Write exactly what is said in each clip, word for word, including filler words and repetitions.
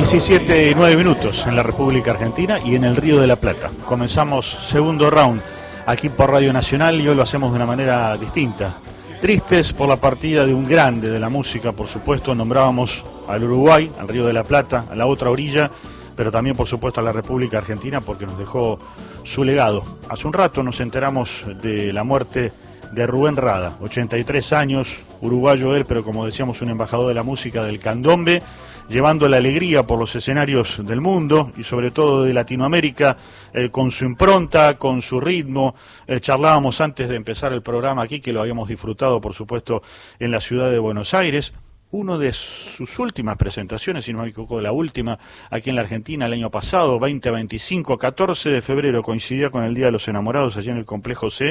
diecisiete y nueve minutos en la República Argentina y en el Río de la Plata. Comenzamos segundo round aquí por Radio Nacional y hoy lo hacemos de una manera distinta. Tristes por la partida de un grande de la música, por supuesto, nombrábamos al Uruguay, al Río de la Plata, a la otra orilla, pero también por supuesto a la República Argentina porque nos dejó su legado. Hace un rato nos enteramos de la muerte de Rubén Rada, ochenta y tres años, uruguayo él, pero como decíamos un embajador de la música del candombe, llevando la alegría por los escenarios del mundo y sobre todo de Latinoamérica, eh, con su impronta, con su ritmo. Eh, charlábamos antes de empezar el programa aquí, que lo habíamos disfrutado por supuesto en la ciudad de Buenos Aires. Uno de sus últimas presentaciones, si no me equivoco, la última aquí en la Argentina el año pasado, veinte veinticinco, catorce de febrero, coincidía con el Día de los Enamorados allí en el Complejo C,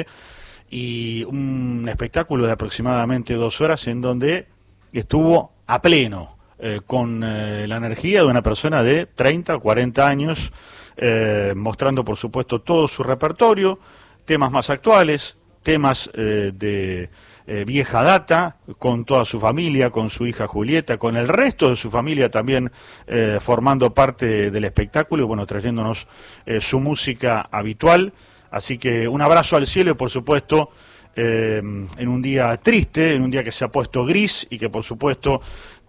y un espectáculo de aproximadamente dos horas en donde estuvo a pleno, eh, con eh, la energía de una persona de treinta o cuarenta años, eh, mostrando por supuesto todo su repertorio, temas más actuales, temas eh, de eh, vieja data, con toda su familia, con su hija Julieta, con el resto de su familia también eh, formando parte del espectáculo y bueno, trayéndonos eh, su música habitual. Así que un abrazo al cielo y por supuesto eh, en un día triste, en un día que se ha puesto gris y que por supuesto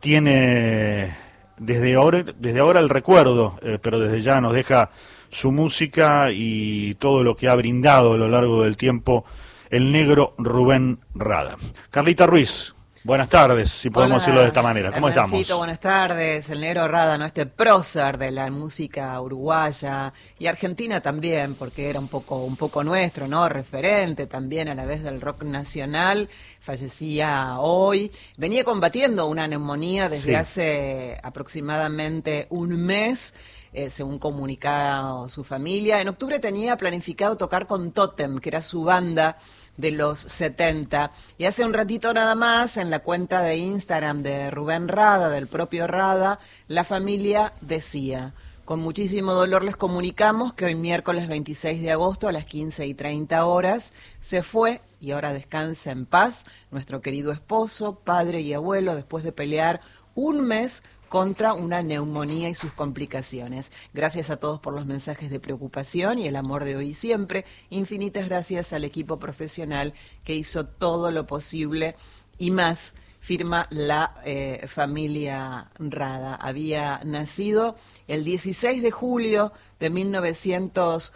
tiene desde ahora, desde ahora el recuerdo, eh, pero desde ya nos deja su música y todo lo que ha brindado a lo largo del tiempo el negro Rubén Rada. Carlita Ruiz, buenas tardes, si podemos Hola, decirlo de esta manera. ¿Cómo Hernancito, estamos? Buenas tardes, el negro Rada, ¿no? Este prócer de la música uruguaya y argentina también, porque era un poco, un poco nuestro, ¿no? Referente también a la vez del rock nacional, fallecía hoy. Venía combatiendo una neumonía desde sí. hace aproximadamente un mes. Eh, según comunicaba su familia. En octubre tenía planificado tocar con Totem, que era su banda de los setenta, y hace un ratito nada más, en la cuenta de Instagram de Rubén Rada, del propio Rada, la familia decía: con muchísimo dolor les comunicamos que hoy miércoles veintiséis de agosto a las quince y treinta horas se fue, y ahora descansa en paz, nuestro querido esposo, padre y abuelo, después de pelear un mes contra una neumonía y sus complicaciones. Gracias a todos por los mensajes de preocupación y el amor de hoy y siempre. Infinitas gracias al equipo profesional que hizo todo lo posible y más. Firma la eh, familia Rada. Había nacido el dieciséis de julio de mil novecientos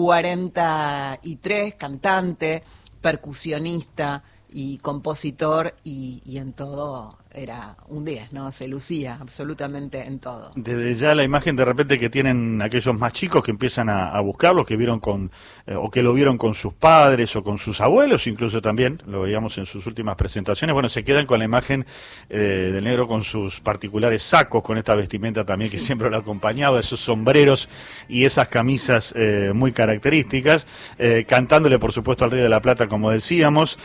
cuarenta y tres, cantante, percusionista y compositor, y, y en todo era un diez, ¿no? Se lucía absolutamente en todo. Desde ya la imagen de repente que tienen aquellos más chicos que empiezan a, a buscarlo, que vieron con, eh, o que lo vieron con sus padres o con sus abuelos, incluso también, lo veíamos en sus últimas presentaciones, bueno, se quedan con la imagen eh, del negro con sus particulares sacos, con esta vestimenta también sí. que siempre lo acompañaba, esos sombreros y esas camisas eh, muy características, eh, cantándole por supuesto al Río de la Plata, como decíamos,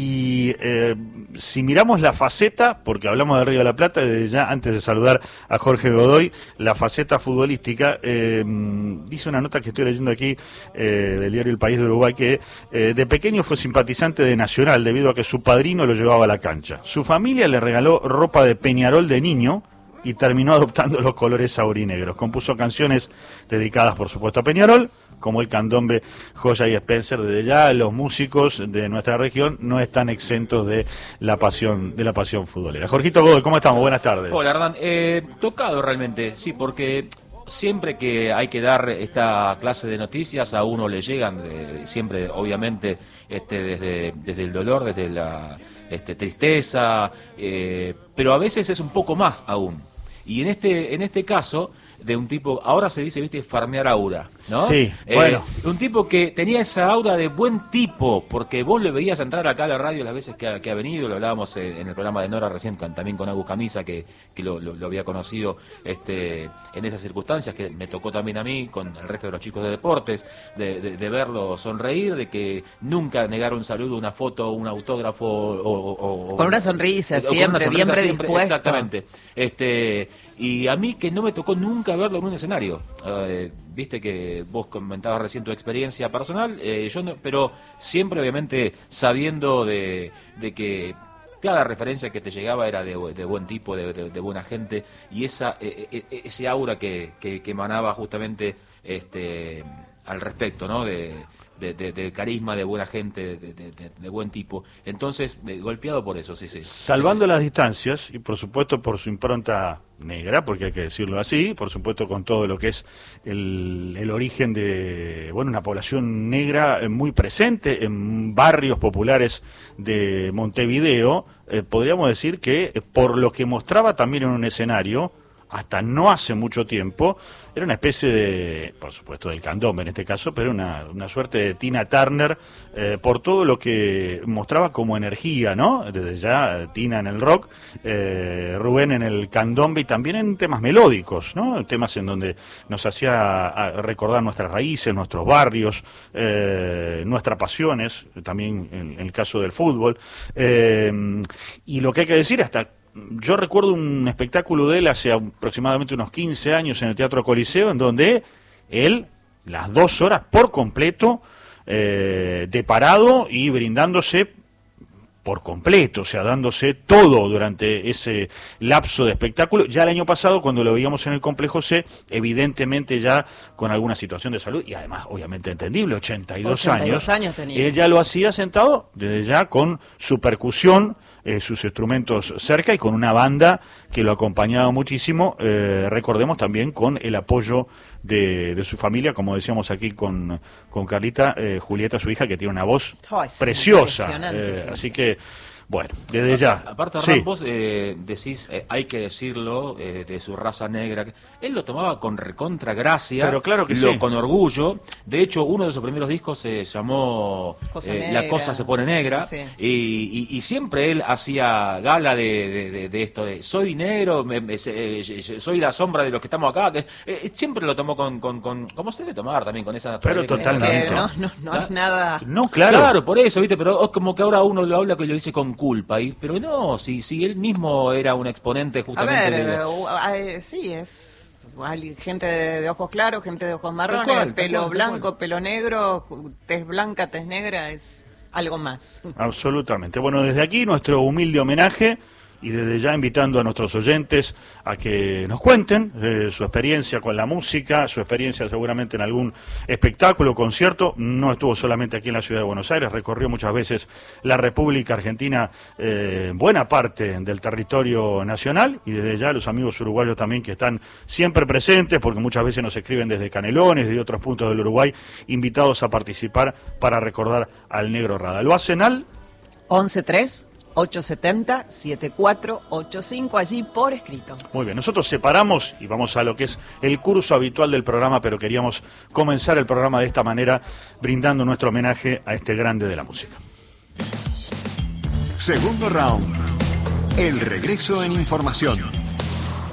y eh, si miramos la faceta, porque hablamos del Río de la Plata, desde ya antes de saludar a Jorge Godoy, la faceta futbolística, eh, dice una nota que estoy leyendo aquí eh, del diario El País de Uruguay, que eh, de pequeño fue simpatizante de Nacional debido a que su padrino lo llevaba a la cancha. Su familia le regaló ropa de Peñarol de niño y terminó adoptando los colores aurinegros. Compuso canciones dedicadas por supuesto a Peñarol, como el candombe, Joya y Spencer. Desde ya los músicos de nuestra región no están exentos de la pasión de la pasión futbolera. Jorgito Godoy, ¿cómo estamos? Buenas tardes. Hola, Hernán. Eh, tocado realmente, sí, porque siempre que hay que dar esta clase de noticias a uno le llegan, eh, siempre obviamente este, desde, desde el dolor, desde la este, tristeza, eh, pero a veces es un poco más aún. Y en este, en este caso, de un tipo, ahora se dice, viste, farmear aura, ¿no? Sí, eh, bueno. Un tipo que tenía esa aura de buen tipo, porque vos le veías entrar acá a la radio las veces que ha, que ha venido, lo hablábamos eh, en el programa de Nora recién, con, también con Agus Camisa, que, que lo, lo, lo había conocido este, en esas circunstancias, que me tocó también a mí, con el resto de los chicos de deportes, de, de, de verlo sonreír, de que nunca negar un saludo, una foto, un autógrafo, o... o, o con una sonrisa, o, siempre, con una sonrisa bien siempre, predispuesto. Exactamente. Este... Y a mí que no me tocó nunca verlo en un escenario. Eh, viste que vos comentabas recién tu experiencia personal, eh, yo no, pero siempre obviamente sabiendo de, de que cada referencia que te llegaba era de, de buen tipo, de, de, de buena gente, y esa eh, eh, ese aura que, que, que emanaba justamente este al respecto, ¿no? De, de, de, de carisma, de buena gente, de, de, de, de buen tipo. Entonces, eh, golpeado por eso, sí, sí. Salvando sí, sí. las distancias, y por supuesto por su impronta negra, porque hay que decirlo así, por supuesto con todo lo que es el, el origen de, bueno, una población negra muy presente en barrios populares de Montevideo, eh, podríamos decir que eh, por lo que mostraba también en un escenario, hasta no hace mucho tiempo, era una especie de, por supuesto del candombe en este caso, pero una, una suerte de Tina Turner, eh, por todo lo que mostraba como energía, ¿no? Desde ya, Tina en el rock, eh, Rubén en el candombe y también en temas melódicos, ¿no? Temas en donde nos hacía recordar nuestras raíces, nuestros barrios, eh, nuestras pasiones, también en, en el caso del fútbol, eh, y lo que hay que decir hasta... Yo recuerdo un espectáculo de él hace aproximadamente unos quince años en el Teatro Coliseo, en donde él, las dos horas por completo, eh, de parado y brindándose por completo, o sea, dándose todo durante ese lapso de espectáculo. Ya el año pasado, cuando lo veíamos en el Complejo C, evidentemente ya con alguna situación de salud, y además, obviamente entendible, ochenta y dos años, años tenía. Él ya lo hacía sentado, desde ya con su percusión, Eh, sus instrumentos cerca y con una banda que lo acompañaba muchísimo, eh, recordemos también con el apoyo de, de su familia, como decíamos aquí con, con Carlita, eh, Julieta, su hija, que tiene una voz oh, es preciosa, eh, así que bueno, desde ya. Aparte, sí. Ram, vos eh, decís, eh, hay que decirlo, eh, de su raza negra, él lo tomaba con recontra gracia, pero claro que lo, sí. con orgullo. De hecho, uno de sus primeros discos se llamó eh, La cosa se pone negra, sí. y, y, y siempre él hacía gala de, de, de, de esto, de soy negro, me, me, eh, soy la sombra de los que estamos acá, que, eh, siempre lo tomó con, con, con, como se debe tomar también, con esa Pero naturaleza. totalmente. No, no, no, no es nada... No, claro. Claro, por eso, ¿viste? Pero es como que ahora uno lo habla que lo dice con culpa, y, pero no, si, si él mismo era un exponente justamente A ver, de... eh, uh, sí, es hay gente de, de ojos claros, gente de ojos marrones, Tal cual, pelo tal cual, blanco, tal cual. pelo negro, tez blanca, tez negra, es algo más. Absolutamente. Bueno, desde aquí nuestro humilde homenaje, y desde ya invitando a nuestros oyentes a que nos cuenten eh, su experiencia con la música, su experiencia seguramente en algún espectáculo, concierto. No estuvo solamente aquí en la ciudad de Buenos Aires, recorrió muchas veces la República Argentina, eh, buena parte del territorio nacional, y desde ya los amigos uruguayos también que están siempre presentes, porque muchas veces nos escriben desde Canelones, de otros puntos del Uruguay, invitados a participar para recordar al Negro Rada. Lo hacen al once tres ocho setenta siete cuatro ocho cinco, allí por escrito. Muy bien, nosotros separamos y vamos a lo que es el curso habitual del programa, pero queríamos comenzar el programa de esta manera, brindando nuestro homenaje a este grande de la música. Segundo round. El regreso en información.